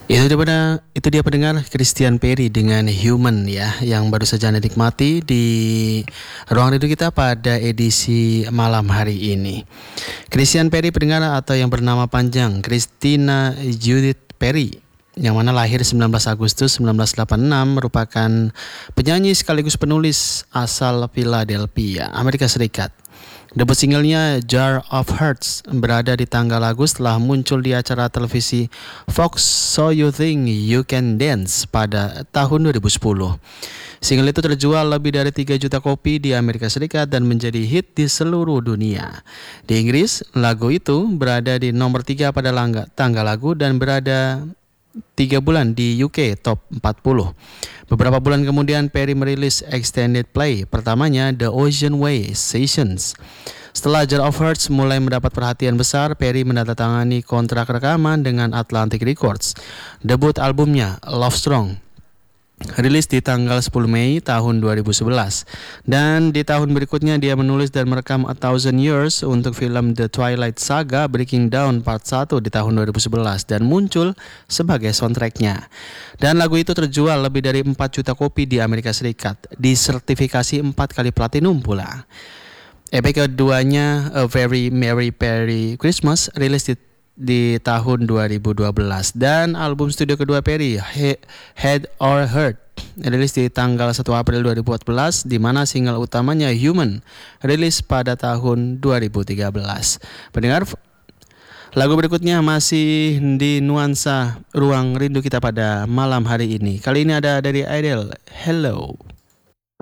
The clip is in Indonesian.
Itu dia pendengar Christian Perry dengan Human ya, yang baru saja Anda nikmati di ruang rindu kita pada edisi malam hari ini. Christian Perry pendengar, atau yang bernama panjang Christina Judith Perry, yang mana lahir 19 Agustus 1986, merupakan penyanyi sekaligus penulis asal Philadelphia, Amerika Serikat. Debut singlenya Jar of Hearts berada di tanggal lagu setelah muncul di acara televisi Fox So You Think You Can Dance pada tahun 2010. Single itu terjual lebih dari 3 juta kopi di Amerika Serikat dan menjadi hit di seluruh dunia. Di Inggris, lagu itu berada di nomor 3 pada tanggal lagu dan berada 3 bulan di UK Top 40. Beberapa bulan kemudian Perry merilis extended play pertamanya, The Ocean Way Sessions. Setelah Jar of Hearts mulai mendapat perhatian besar, Perry menandatangani kontrak rekaman dengan Atlantic Records. Debut albumnya Love Strong rilis di tanggal 10 Mei tahun 2011. Dan di tahun berikutnya dia menulis dan merekam A Thousand Years untuk film The Twilight Saga Breaking Dawn Part 1 di tahun 2011 dan muncul sebagai soundtracknya. Dan lagu itu terjual lebih dari 4 juta kopi di Amerika Serikat, disertifikasi 4 kali platinum pula. EP keduanya A Very Merry Perry Christmas rilis di tahun 2012, dan album studio kedua Perry, Head or Heart, rilis di tanggal 1 April 2014, di mana single utamanya Human rilis pada tahun 2013. Pendengar, lagu berikutnya masih di nuansa ruang rindu kita pada malam hari ini. Kali ini ada dari Adele, Hello.